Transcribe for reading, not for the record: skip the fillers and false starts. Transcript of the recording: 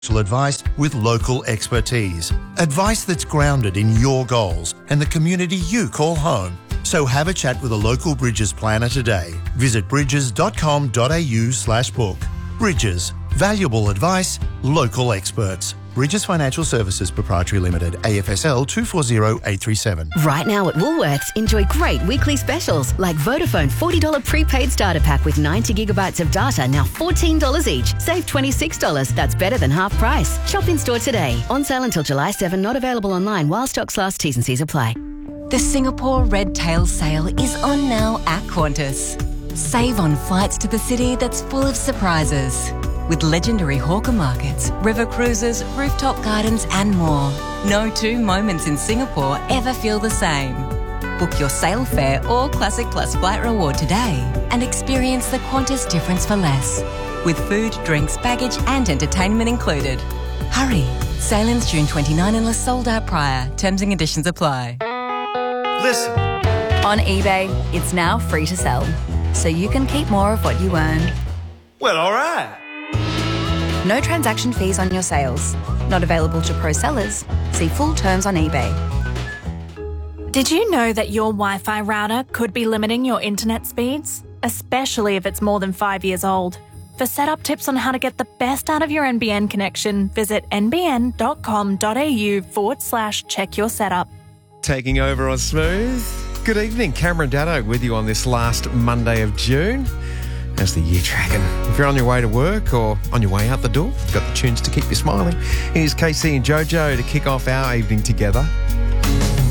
advice with local expertise. Advice that's grounded in your goals and the community you call home. So have a chat with a local Bridges planner today. Visit bridges.com.au/book. Bridges. Valuable advice, local experts. Bridges Financial Services Proprietary Limited, AFSL 240837. Right now at Woolworths, enjoy great weekly specials like Vodafone $40 prepaid starter pack with 90 gigabytes of data, now $14 each. Save $26. That's better than half price. Shop in store today. On sale until July 7. Not available online while stocks last. T's and C's apply. The Singapore Red Tail Sale is on now at Qantas. Save on flights to the city that's full of surprises. With legendary hawker markets, river cruises, rooftop gardens and more. No two moments in Singapore ever feel the same. Book your sail fare or Classic Plus flight reward today and experience the Qantas difference for less. With food, drinks, baggage and entertainment included. Hurry! Sailings June 29 unless sold out prior. Terms and conditions apply. Listen. On eBay, it's now free to sell, so you can keep more of what you earn. Well, all right. No transaction fees on your sales. Not available to pro sellers. See full terms on eBay. Did you know that your Wi-Fi router could be limiting your internet speeds? Especially if it's more than 5 years old. For setup tips on how to get the best out of your NBN connection, visit nbn.com.au/check your setup. Taking over on Smooth. Good evening, Cameron Dado with you on this last Monday of June. How's the year tracking? If you're on your way to work or on your way out the door, got the tunes to keep you smiling. Here's KC and Jojo to kick off our evening together.